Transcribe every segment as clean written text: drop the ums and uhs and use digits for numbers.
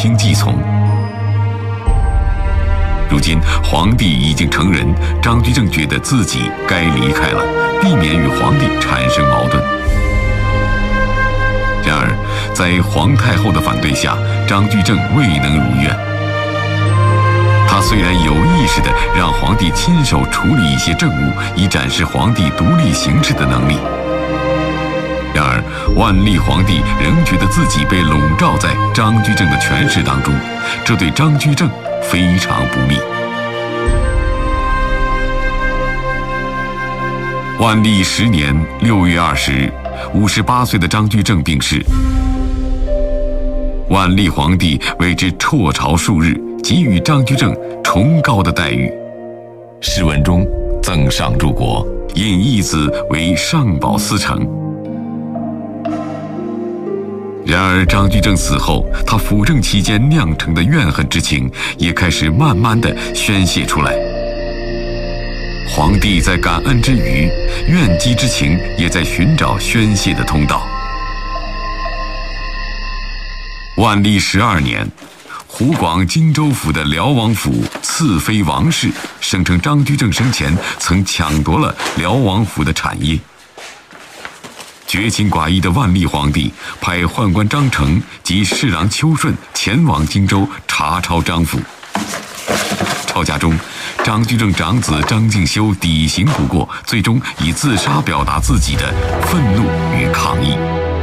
听计从。如今皇帝已经成人，张居正觉得自己该离开了，避免与皇帝产生矛盾。然而，在皇太后的反对下，张居正未能如愿。他虽然有意识地让皇帝亲手处理一些政务，以展示皇帝独立行事的能力，然而万历皇帝仍觉得自己被笼罩在张居正的权势当中，这对张居正非常不利。万历10年6月20日，58岁的张居正病逝。万历皇帝为之辍朝数日，给予张居正崇高的待遇。诗文中赠上柱国，引义子为上宝司丞。然而张居正死后，他辅政期间酿成的怨恨之情也开始慢慢地宣泄出来。皇帝在感恩之余，怨激之情也在寻找宣泄的通道。万历12年，湖广荆州府的辽王府次妃王氏声称张居正生前曾抢夺了辽王府的产业。绝情寡义的万历皇帝派宦官张成及侍郎邱顺前往荆州查抄张府。抄家中，张居正长子张敬修抵刑不过，最终以自杀表达自己的愤怒与抗议。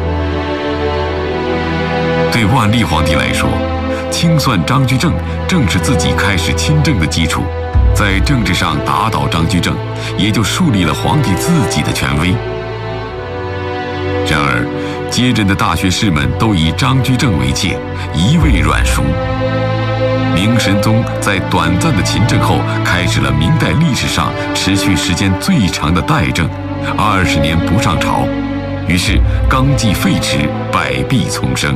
对万历皇帝来说，清算张居正正是自己开始亲政的基础，在政治上打倒张居正，也就树立了皇帝自己的权威。然而，接任的大学士们都以张居正为戒，一味软熟。明神宗在短暂的勤政后，开始了明代历史上持续时间最长的代政，20年不上朝，于是纲纪废弛，百弊丛生。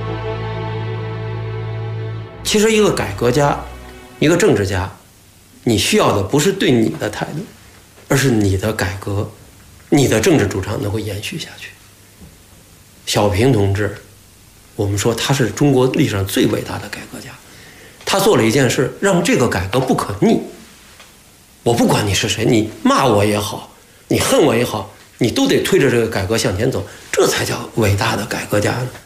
其实一个改革家，一个政治家，你需要的不是对你的态度，而是你的改革，你的政治主张能够延续下去。小平同志，我们说他是中国历史上最伟大的改革家，他做了一件事，让这个改革不可逆。我不管你是谁，你骂我也好，你恨我也好，你都得推着这个改革向前走，这才叫伟大的改革家呢。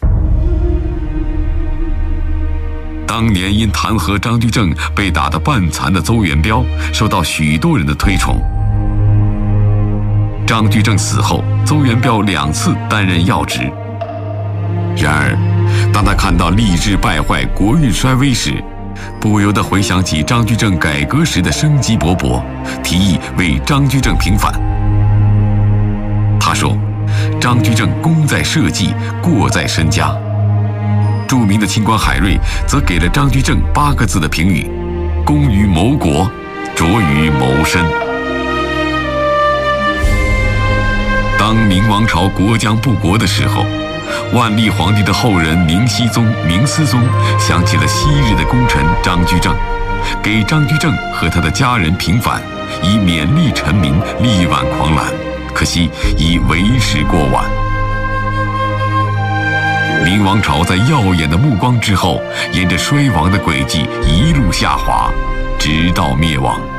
当年因弹劾张居正被打得半残的邹元标，受到许多人的推崇。张居正死后，邹元标2次担任要职。然而，当他看到吏治败坏、国运衰微时，不由得回想起张居正改革时的生机勃勃，提议为张居正平反。他说：“张居正功在社稷，过在身家。”著名的清官海瑞则给了张居正8个字的评语：功于谋国，拙于谋身。当明王朝国将不国的时候，万历皇帝的后人明熹宗、明思宗想起了昔日的功臣张居正，给张居正和他的家人平反，以勉励臣民，力挽狂澜。可惜已为时过晚。明王朝在耀眼的目光之后，沿着衰亡的轨迹一路下滑，直到灭亡。